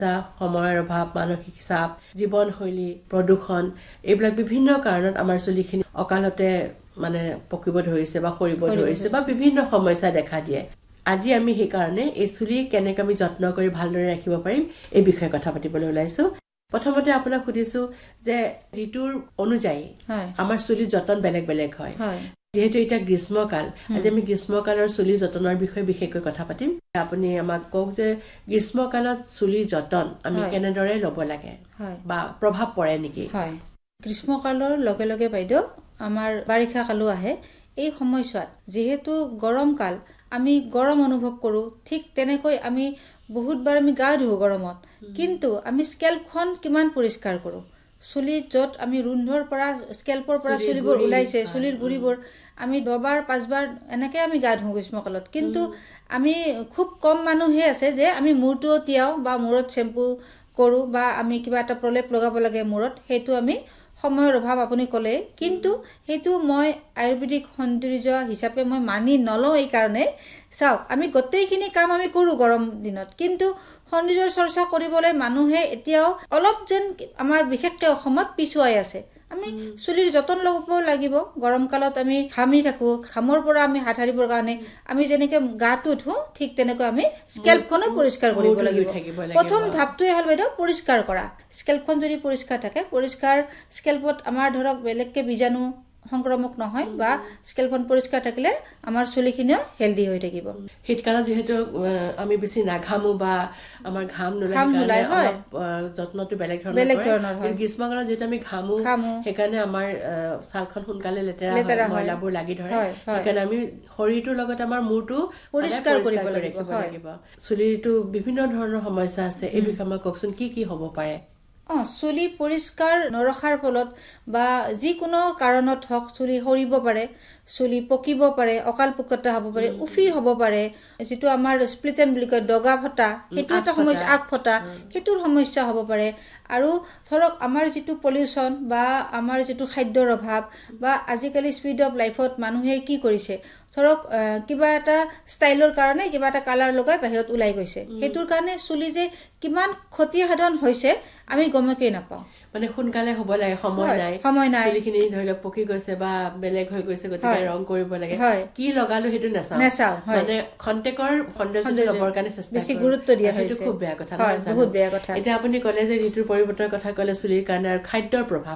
সময়ৰ অভাৱ, মানসিক চাপ, জীৱনশৈলী, প্ৰদূষণ, এইবিলাক বিভিন্ন কাৰণত আমাৰ চুলিখিনি অকালতে মানে পকিব ধৰিছে বা সৰিব ধৰিছে বা বিভিন্ন সমস্যা দেখা দিয়ে। আজি আমি সেইকাৰণে এই চুলি কেনেকৈ আমি যত্ন কৰি ভালদৰে ৰাখিব পাৰিম এই বিষয়ে কথা পাতিবলৈ ওলাইছো। প্ৰথমতে আপোনাক সুধিছো যে ঋতুৰ অনুযায়ী আমাৰ চুলিৰ যতন বেলেগ বেলেগ হয়। যেহেতু এতিয়া গ্ৰীষ্মকাল, আজি আমি গ্ৰীষ্মকালৰ চুলি যতনৰ বিষয়ে বিশেষকৈ কথা পাতিম। আপুনি আমাক কওক যে গ্ৰীষ্মকালত চুলিৰ যতন আমি কেনেদৰে ল'ব লাগে বা প্ৰভাৱ পৰে নেকি? গ্ৰীষ্মকালৰ লগে লগে বাইদেউ আমাৰ বাৰিষা কালো আহে। এই সময়ছোৱাত যেহেতু গৰম কাল, আমি গৰম অনুভৱ কৰো, ঠিক তেনেকৈ আমি বহুতবাৰ আমি গা ধুও গৰমত, কিন্তু আমি স্কেল্পখন কিমান পৰিষ্কাৰ কৰো? চুলি য'ত আমি ৰুন্ধৰ পৰা স্কেল্পৰ পৰা চুলিবোৰ ওলাইছে, চুলিৰ গুৰিবোৰ আমি 10 বাৰ 5 বাৰ এনেকে আমি গা ধুও গ্ৰীষ্মকালত, কিন্তু আমি খুব কম মানুহে আছে যে আমি মূৰটো তিয়াও বা মূৰত শ্বেম্পু কৰো বা আমি কিবা এটা প্ৰলেপ লগাব লাগে মূৰত, সেইটো আমি সময়ৰ অভাৱ আপুনি ক'লে, কিন্তু সেইটো মই আয়ুৰ্বেদিক সৌন্দৰ্য হিচাপে মই মানি নলওঁ। এই কাৰণে চাওক, আমি গোটেইখিনি কাম আমি কৰো গৰম দিনত, কিন্তু সৌন্দৰ্যৰ চৰ্চা কৰিবলৈ মানুহে এতিয়াও অলপ যেন আমাৰ বিশেষকৈ অসমত পিছুৱাই আছে। আমি চুলিৰ যতন ল'ব লাগিব। গৰম কালত আমি ঘামি থাকো, ঘামৰ পৰা আমি হাত সাৰিবৰ কাৰণে আমি যেনেকে গাটো ধুও, ঠিক তেনেকৈ আমি স্কেল্পখনো পৰিষ্কাৰ কৰিব লাগিব। প্ৰথম ধাপটোৱে হ'ল বাইদেউ পৰিষ্কাৰ কৰা। স্কেল্পখন যদি পৰিষ্কাৰ থাকে, পৰিষ্কাৰ স্কেল্পত আমাৰ ধৰক বেলেগকে বীজাণু সংক্ৰমক নহয় বা স্কেল্পখন পৰিষ্কাৰ থাকিলে আমাৰ চুলিখিনিও হেলদি হৈ থাকিব। শীতকালত যিহেতু আমি বেছি নাঘামো বা আমাৰ ঘাম নোলায়, যত্নটো বেলেগ ধৰণৰ হয়। গ্ৰীষ্মকালত যিহেতু আমি ঘামো, সেইকাৰণে আমাৰ ছালখন সোনকালে লেতেৰা ময়লাবোৰ লাগি ধৰে, সেইকাৰণে আমি শৰীৰটোৰ লগতে আমাৰ মূৰটো পৰিষ্কাৰ কৰিব লাগিব। চুলিৰটো বিভিন্ন ধৰণৰ সমস্যা আছে, এই বিষয়ে আমাক কওকচোন, কি কি হ'ব পাৰে? চুলি পৰিষ্কাৰ নৰখাৰ ফলত বা যিকোনো কাৰণত হওক চুলি সৰিব পাৰে, চুলি পকিব পাৰে, অকাল পকতা হ'ব পাৰে, উফি হ'ব পাৰে, যিটো আমাৰ স্প্লিটেন বুলি কয়, ডগা ফটা, সেইটো এটা সমস্যা, আগ ফটা, সেইটোৰ সমস্যা হ'ব পাৰে। আৰু ধৰক আমাৰ যিটো পলিউশ্যন বা আমাৰ যিটো খাদ্যৰ অভাৱ বা আজিকালি স্পীড অফ লাইফত মানুহে কি কৰিছে, ধৰক কিবা এটা ষ্টাইলৰ কাৰণে কিবা এটা কালাৰ লগাই বাহিৰত ওলাই গৈছে, সেইটোৰ কাৰণে চুলি যে কিমান ক্ষতি সাধন হৈছে আমি গমকেই নাপাওঁ। মানে সোনকালে হ'ব লাগে, সময় নাই, চুলিখিনি ধৰি লওক পকি গৈছে বা বেলেগ হৈ গৈছে, গতিকে ৰং কৰিব লাগে, কি লগালো সেইটো নাচাওঁ, মানে খন্তেকৰ সৌন্দৰ্যটো ল'বৰ কাৰণে চেষ্টা বেছি গুৰুত্ব দিয়া হৈছে। খুব বেয়া কথা, বহুত বেয়া কথা। এতিয়া আপুনি ক'লে যে ঋতুৰ পৰিৱৰ্তনৰ কথা ক'লে চুলিৰ কাৰণে, আৰু খাদ্যৰ প্ৰভাৱ,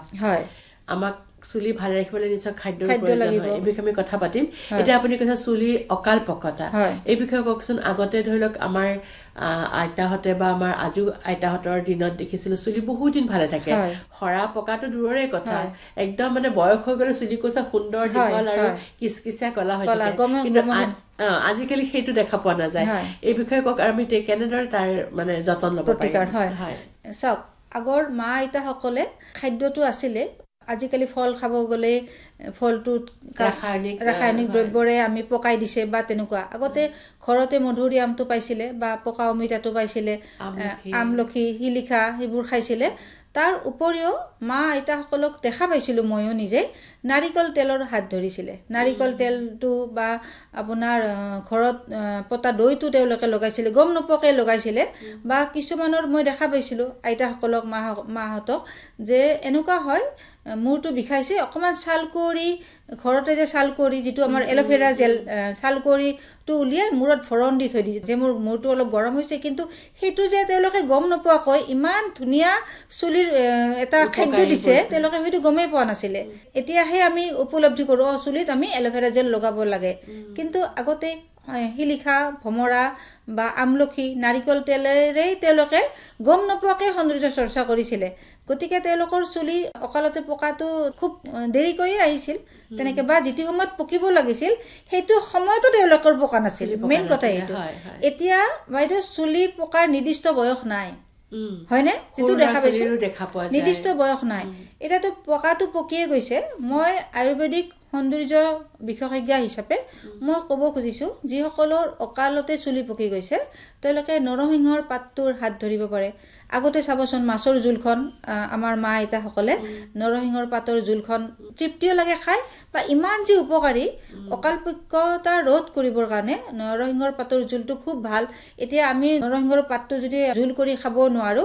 আমাক চুলি ভালে ৰাখিবলৈ নিশ্চয় খাদ্যৰ প্ৰয়োজন হয়, এই বিষয়ে আমি কথা পাতিম। এতিয়া আপুনি কৈছে চুলিৰ অকাল পকতা, এই বিষয়ে কওকচোন। আগতে ধৰি লওক আমাৰ আইতাহঁতে বা আমাৰ আজু আইতাহঁতৰ দিনত দেখিছিলো চুলি বহুত দিন ভালে থাকে, সৰা পকাটো দূৰৰে কথা, একদম মানে বয়স হৈ গ'লে চুলি কোচা সুন্দৰ দীঘল আৰু কিচকিচা কলা হৈ থাকে, কিন্তু আজিকালি সেইটো দেখা পোৱা নাযায়। এই বিষয়ে কওক, আমি কেনেদৰে তাৰ মানে যতন ল'ব পাৰিম? চাওক, আগৰ মা আইতাসকলে খাদ্যটো আছিলে, আজিকালি ফল খাব গ'লে ফলটোত ৰাসায়নিক দ্ৰব্যৰে আমি পকাই দিছে বা তেনেকুৱা। আগতে ঘৰতে মধুৰি আমটো পাইছিলে বা পকা অমিতাটো পাইছিলে, আমলখি, শিলিখা সেইবোৰ খাইছিলে। তাৰ উপৰিও মা আইতাসকলক দেখা পাইছিলোঁ ময়ো নিজে, নাৰিকল তেলৰ হাত ধৰিছিলে। নাৰিকল তেলটো বা আপোনাৰ ঘৰত পতা দৈটো তেওঁলোকে লগাইছিলে, গম নোপোৱাকৈ লগাইছিলে। বা কিছুমানৰ মই দেখা পাইছিলোঁ আইতাসকলক, মাহঁতক, যে এনেকুৱা হয় মূৰটো বিষাইছে, অকণমান ছালকুঁৱৰী, ঘৰতে যে ছালকুঁৱৰী, যিটো আমাৰ এল'ভেৰা জেল, ছালকুঁৱৰীটো উলিয়াই মূৰত ভৰণ দি থৈ দিছে, যে মোৰ মূৰটো অলপ গৰম হৈছে, কিন্তু সেইটো যে তেওঁলোকে গম নোপোৱাকৈ ইমান ধুনীয়া চুলিৰ এটা খাদ্য দিছে, তেওঁলোকে হয়তো গমেই পোৱা নাছিলে। এতিয়াহে আমি উপলব্ধি কৰোঁ, চুলিত আমি এল'ভেৰা জেল লগাব লাগে, কিন্তু আগতে শিলিখা, ভমৰা বা আমলখি, নাৰিকল তেলেৰেই তেওঁলোকে গম নোপোৱাকৈ সৌন্দৰ্য চৰ্চা কৰিছিলে। গতিকে তেওঁলোকৰ চুলি অকালতে পকাটো খুব দেৰিকৈয়ে আহিছিল তেনেকে, বা যিটো সময়ত পকিব লাগিছিল সেইটো সময়তো তেওঁলোকৰ পকা নাছিল। মেইন কথা এইটো। এতিয়া বাইদেউ চুলি পকাৰ নিৰ্দিষ্ট বয়স নাই, হয়নে? যিটো দেখা পাইছো নিৰ্দিষ্ট বয়স নাই। এতিয়াতো পকাটো পকিয়ে গৈছে। মই আয়ুৰ্বেদিক সৌন্দৰ্য বিশেষজ্ঞ হিচাপে মই ক'ব খুজিছোঁ যিসকলৰ অকালতে চুলি পকি গৈছে তেওঁলোকে নৰসিংহৰ পাতটোৰ হাত ধৰিব পাৰে। আগতে চাবচোন মাছৰ জোলখন আমাৰ মা আইতাসকলে নৰসিংহৰ পাতৰ জোলখন তৃপ্তিও লাগে খাই বা ইমান যে উপকাৰী অকালপক্যতা ৰোধ কৰিবৰ কাৰণে নৰসিংহৰ পাতৰ জোলটো খুব ভাল। এতিয়া আমি নৰসিংহৰ পাতটো যদি জোল কৰি খাব নোৱাৰোঁ